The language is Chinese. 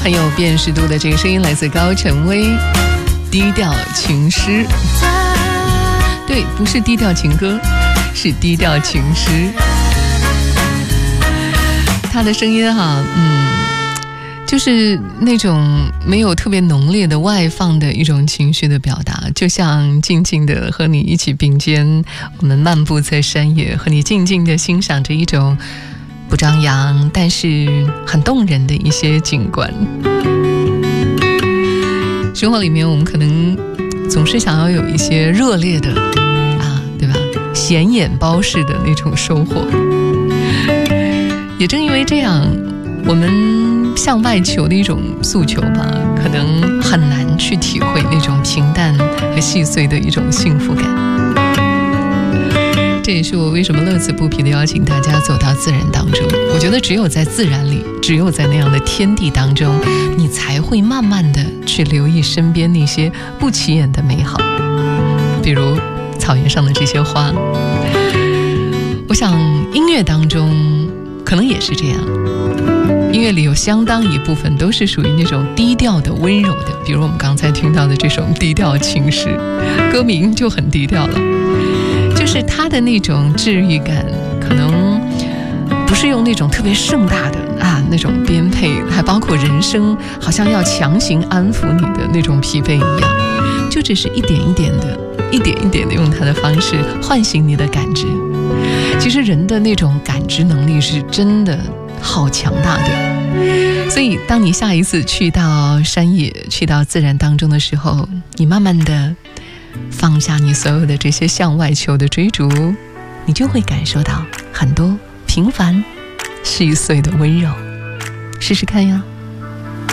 很有辨识度的这个声音来自高晨威，低调情诗。对，不是低调情歌，是低调情诗。他的声音就是那种没有特别浓烈的外放的一种情绪的表达，就像静静的和你一起并肩，我们漫步在山野，和你静静的欣赏着一种不张扬但是很动人的一些景观。生活里面我们可能总是想要有一些热烈的对吧，显眼包式的那种收获。也正因为这样，我们向外求的一种诉求吧，可能很难去体会那种平淡和细碎的一种幸福感。这也是我为什么乐此不疲地邀请大家走到自然当中。我觉得只有在自然里，只有在那样的天地当中，你才会慢慢的去留意身边那些不起眼的美好，比如草原上的这些花。我想音乐当中可能也是这样，音乐里有相当一部分都是属于那种低调的温柔的，比如我们刚才听到的这首低调情诗，歌名就很低调了，就是它的那种治愈感可能不是用那种特别盛大的那种编配，还包括人声好像要强行安抚你的那种疲惫一样，就只是一点一点的用它的方式唤醒你的感知。其实人的那种感知能力是真的好强大的，所以当你下一次去到山野，去到自然当中的时候，你慢慢的放下你所有的这些向外求的追逐，你就会感受到很多平凡细碎的温柔。试试看呀。